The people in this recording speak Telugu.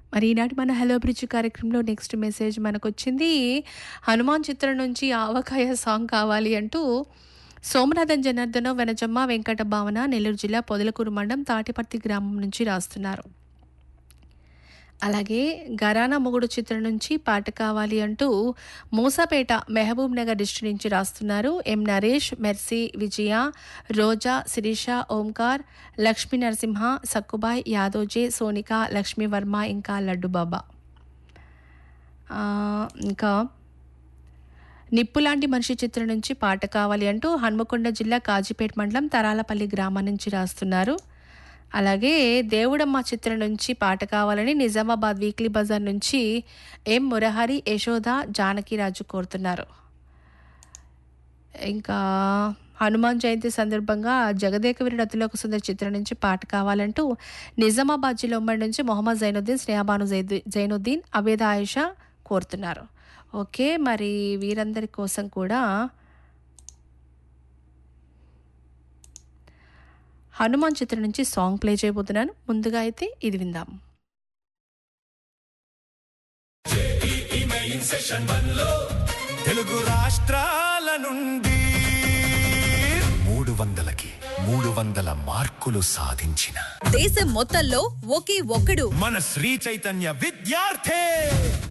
మరి ఈనాటి మన హలో బ్రిడ్జ్ కార్యక్రమంలో నెక్స్ట్ మెసేజ్ మనకొచ్చింది. హనుమాన్ చిత్రం నుంచి ఆవకాయ సాంగ్ కావాలి అంటూ సోమనాథన్ జనార్దన వెనజమ్మ వెంకట భావన నెల్లూరు జిల్లా పొదలకూరు మండలం తాటిపర్తి గ్రామం నుంచి రాస్తున్నారు. అలాగే గరానా మొగుడు చిత్రం నుంచి పాట కావాలి అంటూ మూసాపేట మహబూబ్ నగర్ డిస్ట్రిక్ట్ నుంచి రాస్తున్నారు. ఎం నరేష్, మెర్సీ, విజయ, రోజా, శిరీష, ఓంకార్, లక్ష్మీ నరసింహ, సక్కుబాయ్, యాదోజే, సోనిక, లక్ష్మీ వర్మ, ఇంకా లడ్డు బాబా. ఇంకా నిప్పులాంటి మనిషి చిత్రం నుంచి పాట కావాలి అంటూ హన్మకొండ జిల్లా కాజీపేట మండలం తరాలపల్లి గ్రామం నుంచి రాస్తున్నారు. అలాగే దేవుడమ్మ చిత్రం నుంచి పాట కావాలని నిజామాబాద్ వీక్లీ బజార్ నుంచి ఎం మురహరి, యశోద, జానకిరాజు కోరుతున్నారు. ఇంకా హనుమాన్ జయంతి సందర్భంగా జగదేకవీరుడు అతిలోక సుందరి చిత్రం నుంచి పాట కావాలంటూ నిజామాబాద్ జిల్లా ఉమ్మడి నుంచి మొహమ్మద్ జైనుద్దీన్, స్నేహబాను జైనుద్దీన్, అబేద ఆయిషా కోరుతున్నారు. ఓకే, మరి వీరందరి కోసం కూడా హనుమాన్ చిత్రం నుంచి సాంగ్ ప్లే చేయబోతున్నాను. ముందుగా అయితే ఇది విందాం. తెలుగు రాష్ట్రాల నుండి 300కి 300 మార్కులు సాధించిన దేశం మొత్తంలో ఒకే ఒక్కడు మన శ్రీ చైతన్య విద్యార్థి